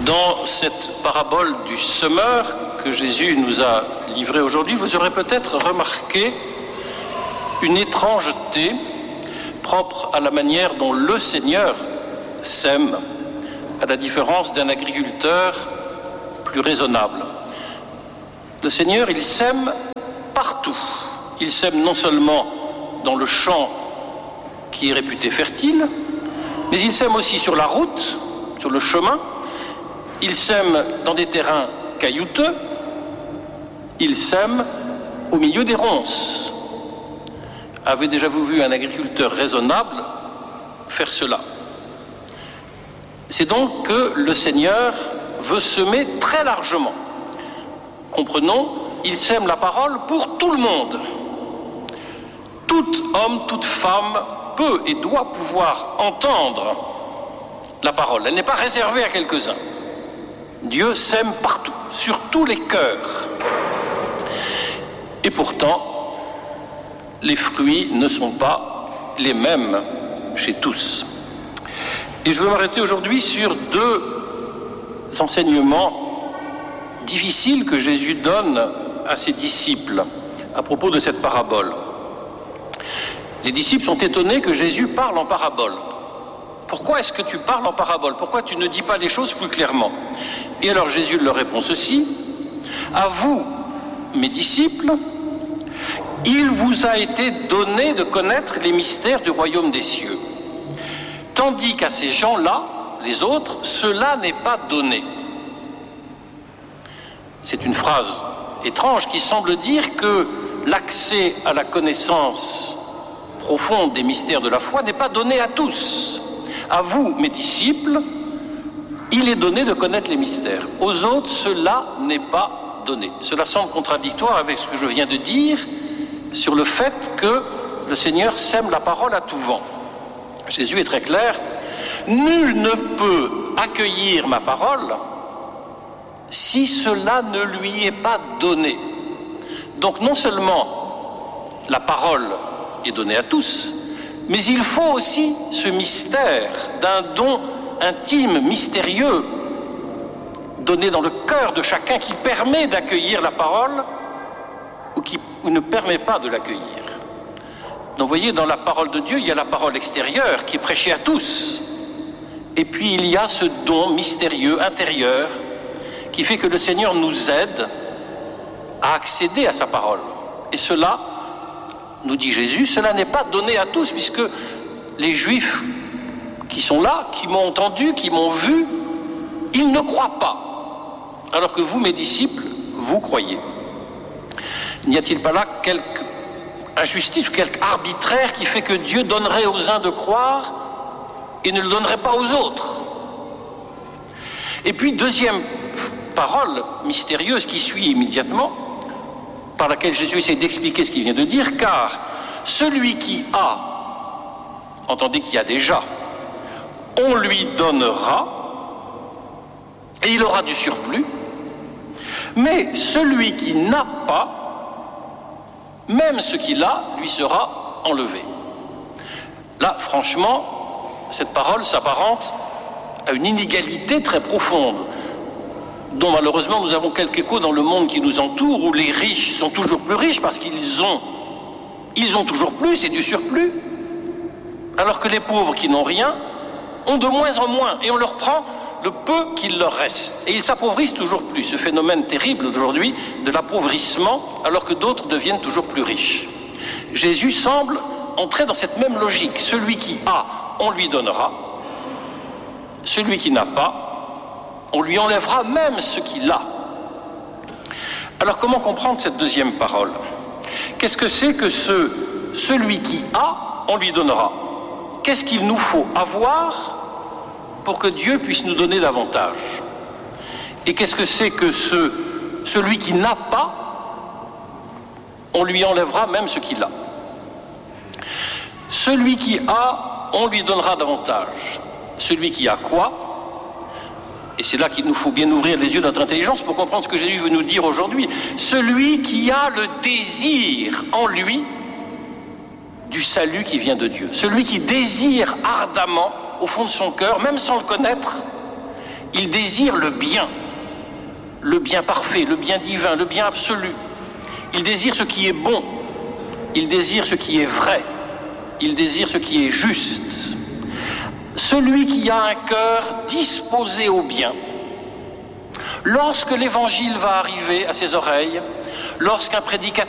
Dans cette parabole du semeur que Jésus nous a livrée aujourd'hui, vous aurez peut-être remarqué une étrangeté propre à la manière dont le Seigneur sème, à la différence d'un agriculteur plus raisonnable. Le Seigneur, il sème partout. Il sème non seulement dans le champ qui est réputé fertile, mais il sème aussi sur la route, sur le chemin. Il sème dans des terrains caillouteux. Il sème au milieu des ronces. Avez déjà-vous vu un agriculteur raisonnable faire cela? C'est donc que le Seigneur veut semer très largement. Comprenons, il sème la parole pour tout le monde. Tout homme, toute femme peut et doit pouvoir entendre la parole. Elle n'est pas réservée à quelques-uns. Dieu sème partout, sur tous les cœurs. Et pourtant, les fruits ne sont pas les mêmes chez tous. Et je veux m'arrêter aujourd'hui sur deux enseignements difficiles que Jésus donne à ses disciples à propos de cette parabole. Les disciples sont étonnés que Jésus parle en parabole. Pourquoi est-ce que tu parles en parabole? Pourquoi tu ne dis pas les choses plus clairement? Et alors Jésus leur répond ceci: à vous, mes disciples, il vous a été donné de connaître les mystères du royaume des cieux. Tandis qu'à ces gens-là, les autres, cela n'est pas donné. C'est une phrase étrange qui semble dire que l'accès à la connaissance profonde des mystères de la foi n'est pas donné à tous. À vous, mes disciples, il est donné de connaître les mystères. Aux autres, cela n'est pas donné. Cela semble contradictoire avec ce que je viens de dire sur le fait que le Seigneur sème la parole à tout vent. Jésus est très clair: nul ne peut accueillir ma parole si cela ne lui est pas donné. Donc non seulement la parole est donnée à tous, mais il faut aussi ce mystère d'un don intime, mystérieux, donné dans le cœur de chacun, qui permet d'accueillir la parole ou ne permet pas de l'accueillir. Donc vous voyez, dans la parole de Dieu, il y a la parole extérieure qui est prêchée à tous. Et puis il y a ce don mystérieux, intérieur, qui fait que le Seigneur nous aide à accéder à sa parole. Et cela, nous dit Jésus, cela n'est pas donné à tous, puisque les Juifs qui sont là, qui m'ont entendu, qui m'ont vu, ils ne croient pas. Alors que vous, mes disciples, vous croyez. N'y a-t-il pas là quelque injustice ou quelque arbitraire qui fait que Dieu donnerait aux uns de croire et ne le donnerait pas aux autres? Et puis, deuxième parole mystérieuse qui suit immédiatement, par laquelle Jésus essaie d'expliquer ce qu'il vient de dire: car celui qui a, entendez qu'il y a déjà, on lui donnera, et il aura du surplus, mais celui qui n'a pas, même ce qu'il a, lui sera enlevé. Là, franchement, cette parole s'apparente à une inégalité très profonde, dont malheureusement nous avons quelques échos dans le monde qui nous entoure, où les riches sont toujours plus riches parce qu'ils ont toujours plus et du surplus, alors que les pauvres qui n'ont rien ont de moins en moins, et on leur prend le peu qu'il leur reste. Et ils s'appauvrissent toujours plus. Ce phénomène terrible d'aujourd'hui de l'appauvrissement, alors que d'autres deviennent toujours plus riches. Jésus semble entrer dans cette même logique. Celui qui a, on lui donnera. Celui qui n'a pas, on lui enlèvera même ce qu'il a. Alors comment comprendre cette deuxième parole? Qu'est-ce que c'est que celui qui a, on lui donnera? Qu'est-ce qu'il nous faut avoir pour que Dieu puisse nous donner davantage? Et qu'est-ce que c'est que celui qui n'a pas, on lui enlèvera même ce qu'il a? Celui qui a, on lui donnera davantage. Celui qui a quoi? Et c'est là qu'il nous faut bien ouvrir les yeux de notre intelligence pour comprendre ce que Jésus veut nous dire aujourd'hui. Celui qui a le désir en lui du salut qui vient de Dieu. Celui qui désire ardemment, au fond de son cœur, même sans le connaître, Il désire le bien parfait, le bien divin, le bien absolu. Il désire ce qui est bon, il désire ce qui est vrai, il désire ce qui est juste. Celui qui a un cœur disposé au bien, lorsque l'évangile va arriver à ses oreilles, lorsqu'un prédicateur